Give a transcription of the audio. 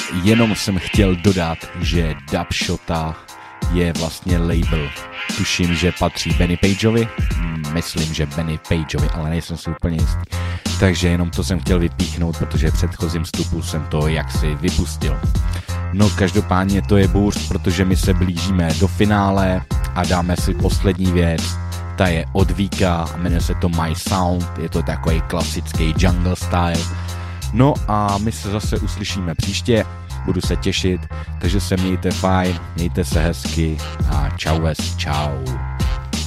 jenom jsem chtěl dodat, že Dubshota je vlastně label. Tuším, že patří Benny Pageovi. Myslím, že Benny Pageovi, ale nejsem si úplně jistý. Takže jenom to jsem chtěl vypíchnout, protože v předchozím vstupu jsem to jaksi vypustil. No každopádně to je bůř, protože my se blížíme do finále a dáme si poslední věc. Ta je od Víka a jmenuje se to My Sound, je to takový klasický jungle style. No a my se zase uslyšíme příště, budu se těšit, takže se mějte fajn, mějte se hezky a čau.